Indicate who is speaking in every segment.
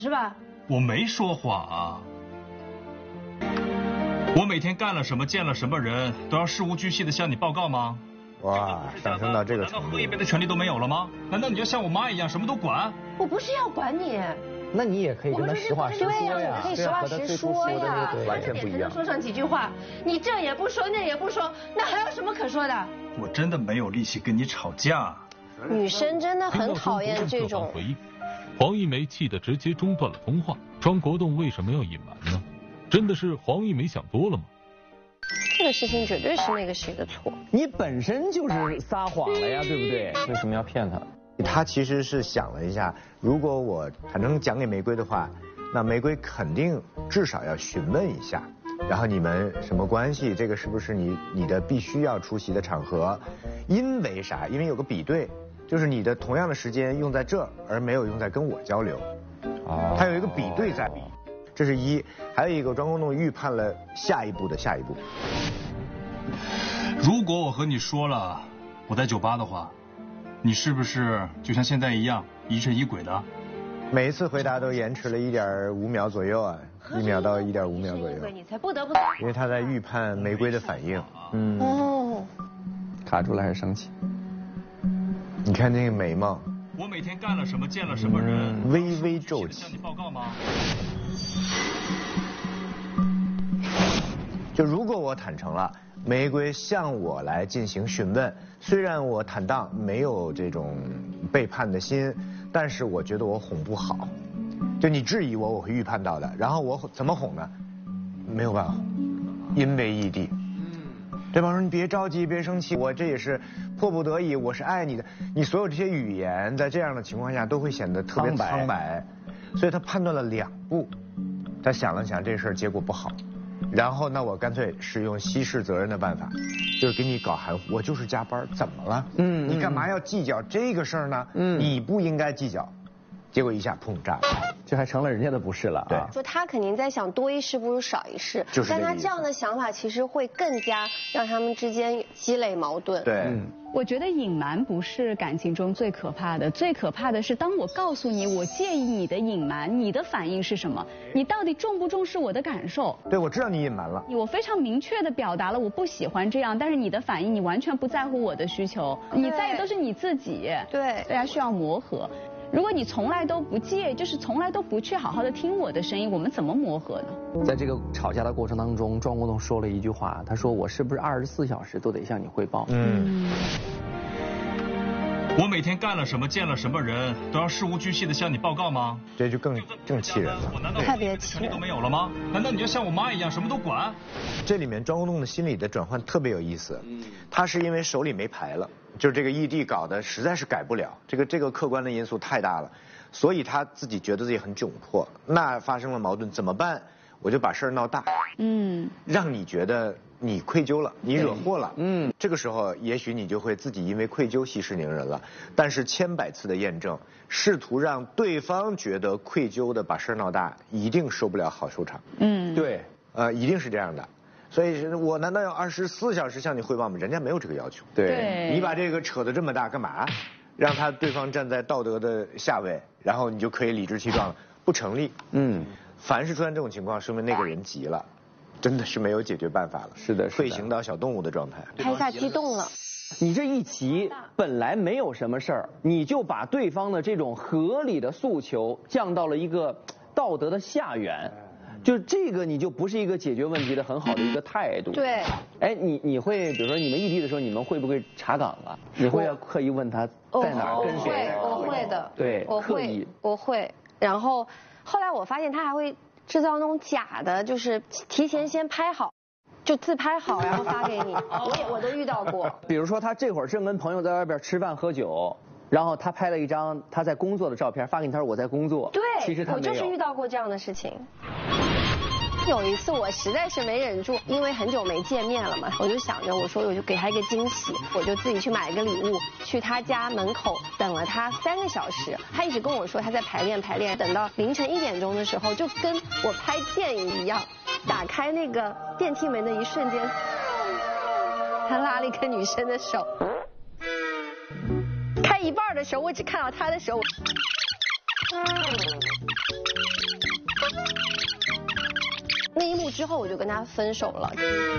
Speaker 1: 是吧？
Speaker 2: 我没说谎啊。我每天干了什么，见了什么人，都要事无巨细的向你报告吗？
Speaker 3: 哇，上升到这个程度，
Speaker 2: 难道喝一杯的权利都没有了吗？难道你就像我妈一样什么都管？
Speaker 1: 我不是要管你，
Speaker 4: 那你也可以跟他实话实说呀，
Speaker 1: 可以实话实说呀，
Speaker 3: 完全不一样。
Speaker 1: 说上几句话，你这也不说，那也不说，那还有什么可说的？
Speaker 2: 我真的没有力气跟你吵架。
Speaker 1: 女生真的很讨厌这种。
Speaker 5: 回应，黄一梅气得直接中断了通话。庄国栋为什么要隐瞒呢？真的是黄一梅想多了吗？
Speaker 1: 这个事情绝对是那个谁的错。
Speaker 4: 你本身就是撒谎了呀，对不对？为什么要骗他？
Speaker 3: 他其实是想了一下，如果我坦诚讲给玫瑰的话，那玫瑰肯定至少要询问一下，然后你们什么关系？这个是不是你的必须要出席的场合？因为啥？因为有个比对，就是你的同样的时间用在这儿，而没有用在跟我交流。哦，他有一个比对在比，这是一。还有一个，庄国栋预判了下一步的下一步。
Speaker 2: 如果我和你说了我在酒吧的话，你是不是就像现在一样疑神疑鬼的？
Speaker 3: 每一次回答都延迟了1.5秒左右啊，1秒到1.5秒左右。
Speaker 1: 你才不得不。
Speaker 3: 因为他在预判玫瑰的反应。
Speaker 1: 哦。
Speaker 4: 卡住了还是生气？
Speaker 3: 你看那个眉毛。
Speaker 2: 我每天干了什么，见了什么人，
Speaker 3: 微微皱起。
Speaker 2: 向你报告吗？
Speaker 3: 就如果我坦诚了，玫瑰向我来进行询问，虽然我坦荡，没有这种背叛的心，但是我觉得我哄不好。就你质疑我，我会预判到的。然后我怎么哄呢？没有办法哄，因为异地。对吧？说你别着急，别生气，我这也是迫不得已，我是爱你的。你所有这些语言，在这样的情况下都会显得特别苍白。所以他判断了2步，他想了想这事儿结果不好，然后那我干脆使用稀释责任的办法，就是给你搞含糊。我就是加班，怎么了？你干嘛要计较这个事儿呢？你不应该计较。结果一下砰炸了，
Speaker 4: 这还成了人家的不是了。
Speaker 3: 对，
Speaker 1: 说他肯定在想多一事不如少一事，但他这样的想法其实会更加让他们之间积累矛盾。
Speaker 3: 对，
Speaker 6: 我觉得隐瞒不是感情中最可怕的，最可怕的是当我告诉你我介意你的隐瞒，你的反应是什么？你到底重不重视我的感受？
Speaker 3: 对，我知道你隐瞒了，
Speaker 6: 我非常明确的表达了我不喜欢这样，但是你的反应你完全不在乎我的需求，你在意都是你自己。对，大家需要磨合。如果你从来都不介意，就是从来都不去好好的听我的声音，我们怎么磨合呢？
Speaker 4: 在这个吵架的过程当中，庄国栋说了一句话，他说：“我是不是24小时都得向你汇报？”
Speaker 2: 我每天干了什么，见了什么人，都要事无巨细的向你报告吗？
Speaker 3: 这就更气人了。
Speaker 1: 特别气人。
Speaker 2: 都没有了吗？难道你就像我妈一样什么都管？
Speaker 3: 这里面庄国栋的心理的转换特别有意思。他是因为手里没牌了，就是这个异地搞得实在是改不了，这个客观的因素太大了，所以他自己觉得自己很窘迫。那发生了矛盾怎么办？我就把事儿闹大，让你觉得你愧疚了，你惹祸了，这个时候也许你就会自己因为愧疚息事宁人了。但是千百次的验证，试图让对方觉得愧疚的把事儿闹大，一定收不了好收场。
Speaker 4: 对，
Speaker 3: 一定是这样的。所以我难道要24小时向你汇报吗？人家没有这个要求。
Speaker 4: 对，
Speaker 3: 你把这个扯得这么大干嘛？让对方站在道德的下位，然后你就可以理直气壮了，不成立。凡是出现这种情况，说明那个人急了，真的是没有解决办法了。
Speaker 4: 是的，
Speaker 3: 退行到小动物的状态。
Speaker 1: 拍下激动了。
Speaker 4: 你这一急，本来没有什么事儿，你就把对方的这种合理的诉求降到了一个道德的下缘，就这个你就不是一个解决问题的很好的一个态度。
Speaker 1: 对。
Speaker 4: 哎，你会比如说你们异地的时候，你们会不会查岗啊？你会要刻意问他在哪儿跟谁？
Speaker 1: 我会的。
Speaker 4: 对，
Speaker 1: 我会。然后后来我发现他还会制造那种假的，就是提前先拍好，就自拍好，然后发给你。我都遇到过。
Speaker 4: 比如说他这会儿正跟朋友在外边吃饭喝酒，然后他拍了一张他在工作的照片发给你，他说我在工作。
Speaker 1: 对，
Speaker 4: 其实他没有。
Speaker 1: 我就是遇到过这样的事情。有一次我实在是没忍住，因为很久没见面了嘛，我就想着我说我就给他一个惊喜，我就自己去买一个礼物，去他家门口等了他3个小时。他一直跟我说他在排练，等到凌晨1点钟的时候，就跟我拍电影一样，打开那个电梯门的一瞬间，他拉了一个女生的手，开一半的时候我只看到他的手。 那一幕之后，我就跟他分手了。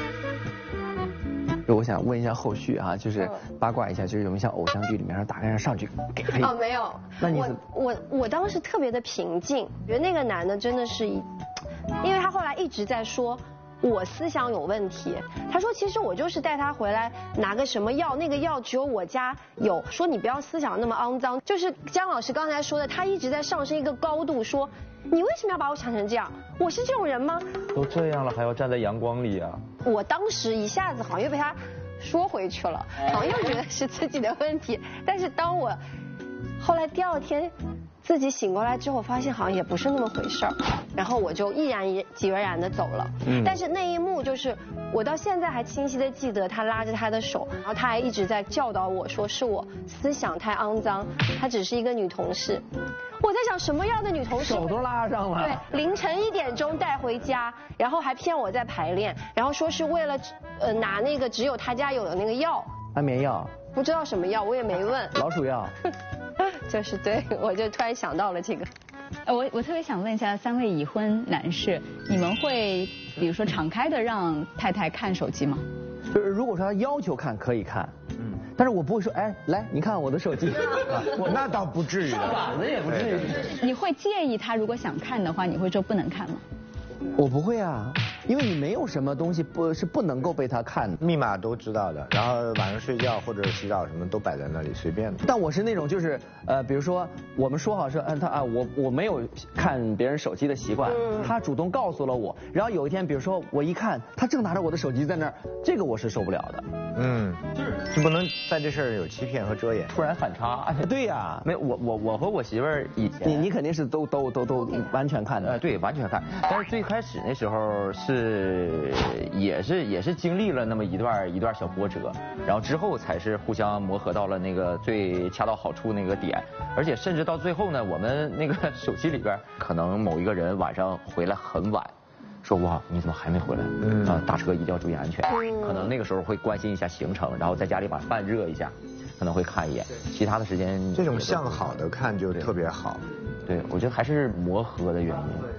Speaker 4: 我想问一下后续啊，就是八卦一下，就是有没有像偶像剧里面说打开上去给他？
Speaker 1: 哦，没有。
Speaker 4: 那你
Speaker 1: 我当时特别的平静，觉得那个男的真的是因为他后来一直在说我思想有问题。他说其实我就是带他回来拿个什么药，那个药只有我家有。说你不要思想那么肮脏。就是姜老师刚才说的，他一直在上升一个高度，说你为什么要把我想成这样？我是这种人吗？
Speaker 7: 都这样了还要站在阳光里啊！
Speaker 1: 我当时一下子好像又被他说回去了，好像又觉得是自己的问题。但是当我后来第二天自己醒过来之后，发现好像也不是那么回事儿，然后我就毅然决然的走了。但是那一幕就是我到现在还清晰的记得，他拉着他的手，然后他还一直在教导我说是我思想太肮脏，她只是一个女同事。我在想什么样的女同事
Speaker 4: 手都拉上了，
Speaker 1: 对，凌晨1点钟带回家，然后还骗我在排练，然后说是为了拿那个只有他家有的那个药，
Speaker 4: 安眠药，
Speaker 1: 不知道什么药，我也没问。
Speaker 4: 老鼠药。
Speaker 1: 就是对，我就突然想到了这个。
Speaker 6: 我特别想问一下3位已婚男士，你们会比如说敞开的让太太看手机吗？
Speaker 4: 就是如果说他要求看可以看，但是我不会说，哎，来你看我的手机，
Speaker 3: 那倒不至于，
Speaker 4: 板子也不至于。
Speaker 6: 你会介意他如果想看的话，你会说不能看吗？
Speaker 4: 我不会啊，因为你没有什么东西不能够被他看的，
Speaker 3: 密码都知道的，然后晚上睡觉或者洗澡什么都摆在那里随便的。
Speaker 4: 但我是那种就是比如说我们说好是我没有看别人手机的习惯，他主动告诉了我，然后有一天比如说我一看他正拿着我的手机在那儿，这个我是受不了的。
Speaker 3: 就不能在这事儿有欺骗和遮掩，
Speaker 7: 突然反差。
Speaker 4: 对呀，
Speaker 7: 没有我和我媳妇儿以前
Speaker 4: 你肯定是都完全看的。
Speaker 7: 对，完全看。但是最开始那时候也是经历了那么一段小波折，然后之后才是互相磨合到了那个最恰到好处那个点，而且甚至到最后呢，我们那个手机里边可能某一个人晚上回来很晚。说哇，你怎么还没回来？大车一定要注意安全。可能那个时候会关心一下行程，然后在家里把饭热一下，可能会看一眼。其他的时间
Speaker 3: 这种向好的看就特别好。
Speaker 7: 对，我觉得还是磨合的原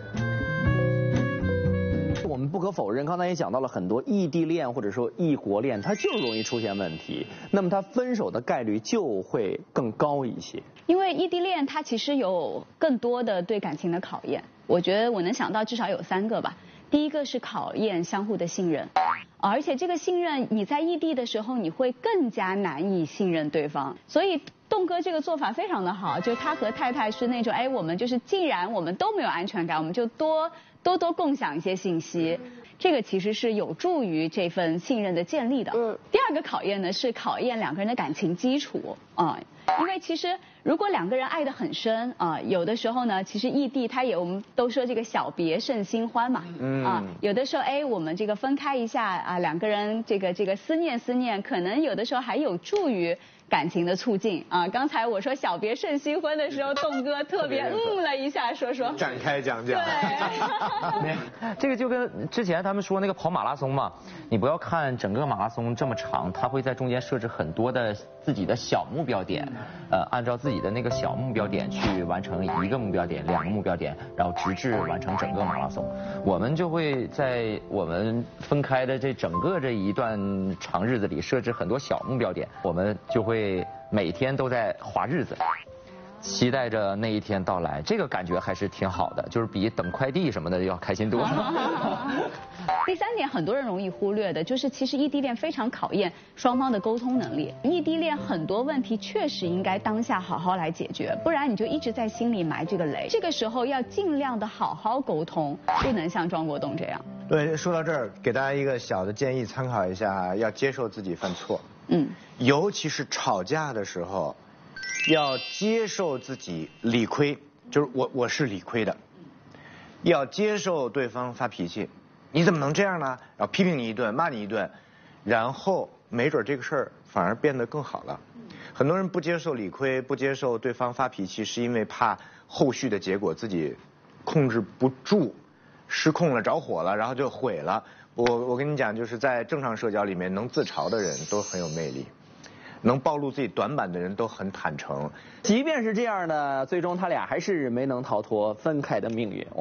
Speaker 4: 因。我们不可否认，刚才也讲到了很多异地恋或者说异国恋，它就容易出现问题，那么它分手的概率就会更高一些。
Speaker 6: 因为异地恋它其实有更多的对感情的考验，我觉得我能想到至少有3个吧。第一个是考验相互的信任，而且这个信任你在异地的时候，你会更加难以信任对方。所以栋哥这个做法非常的好，就他和太太是那种，我们就是既然我们都没有安全感，我们就多共享一些信息，这个其实是有助于这份信任的建立的。第二个考验呢是考验2个人的感情基础因为其实如果2个人爱得很深有的时候呢，其实异地我们都说这个小别胜新欢嘛，有的时候我们这个分开一下2个人这个思念，可能有的时候还有助于感情的促进刚才我说小别胜新婚的时候，栋哥特别了一下，说
Speaker 3: 展开讲讲。
Speaker 7: 对，这个就跟之前他们说那个跑马拉松嘛，你不要看整个马拉松这么长，它会在中间设置很多的自己的小目标点，按照自己的那个小目标点去完成1个目标点、2个目标点，然后直至完成整个马拉松。我们就会在我们分开的整个这一段长日子里设置很多小目标点，我们就会每天都在划日子，期待着那一天到来，这个感觉还是挺好的，就是比等快递什么的要开心多了。
Speaker 6: 第3点很多人容易忽略的就是其实异地恋非常考验双方的沟通能力，异地恋很多问题确实应该当下好好来解决，不然你就一直在心里埋这个雷，这个时候要尽量的好好沟通，不能像庄国栋这样。
Speaker 3: 对，说到这儿给大家一个小的建议参考一下，要接受自己犯错，尤其是吵架的时候要接受自己理亏，就是我是理亏的，要接受对方发脾气，你怎么能这样呢？然后批评你一顿，骂你一顿，然后没准这个事儿反而变得更好了。很多人不接受理亏，不接受对方发脾气，是因为怕后续的结果自己控制不住，失控了，着火了，然后就毁了。我跟你讲，就是在正常社交里面，能自嘲的人都很有魅力。 能暴露自己短板的人都很坦诚。
Speaker 4: 即便是这样呢，最终他俩还是没能逃脱分开的命运。